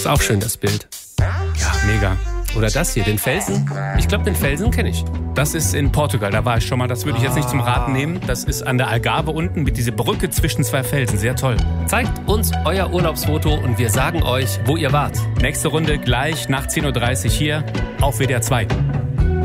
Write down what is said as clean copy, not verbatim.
Ist auch schön, das Bild. Ja, mega. Oder das hier, den Felsen? Ich glaube, den Felsen kenne ich. Das ist in Portugal, da war ich schon mal. Das würde ich jetzt nicht zum Raten nehmen. Das ist an der Algarve unten mit dieser Brücke zwischen zwei Felsen. Sehr toll. Zeigt uns euer Urlaubsfoto und wir sagen euch, wo ihr wart. Nächste Runde gleich nach 10.30 Uhr hier auf WDR 2.